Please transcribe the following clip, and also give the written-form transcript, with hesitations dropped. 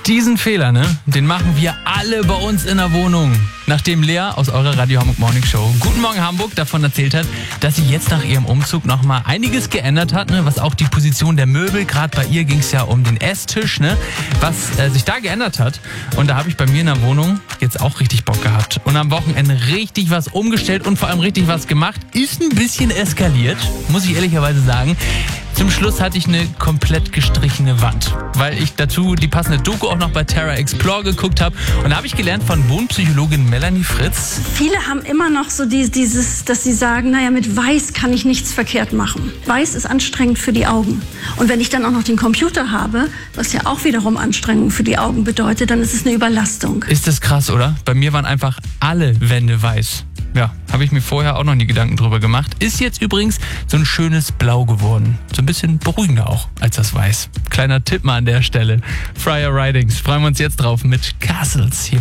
Diesen Fehler, den machen wir alle bei uns in der Wohnung. Nachdem Lea aus eurer Radio Hamburg Morning Show Guten Morgen Hamburg davon erzählt hat, dass sie jetzt nach ihrem Umzug nochmal einiges geändert hat, was auch die Position der Möbel, gerade bei ihr ging es ja um den Esstisch, was sich da geändert hat. Und da habe ich bei mir in der Wohnung jetzt auch richtig Bock gehabt. Und am Wochenende richtig was umgestellt und vor allem richtig was gemacht. Ist ein bisschen eskaliert, muss ich ehrlicherweise sagen. Zum Schluss hatte ich eine komplett gestrichene Wand, weil ich dazu die passende Doku auch noch bei Terra Explore geguckt habe. Und da habe ich gelernt von Wohnpsychologin Melanie Fritz. Viele haben immer noch so dieses, dass sie sagen, naja, mit Weiß kann ich nichts verkehrt machen. Weiß ist anstrengend für die Augen. Und wenn ich dann auch noch den Computer habe, was ja auch wiederum Anstrengung für die Augen bedeutet, dann ist es eine Überlastung. Ist das krass, oder? Bei mir waren einfach alle Wände weiß. Ja, habe ich mir vorher auch noch nie Gedanken drüber gemacht. Ist jetzt übrigens so ein schönes Blau geworden. So ein bisschen beruhigender auch als das Weiß. Kleiner Tipp mal an der Stelle. Friar Ridings. Freuen wir uns jetzt drauf mit Castles hier.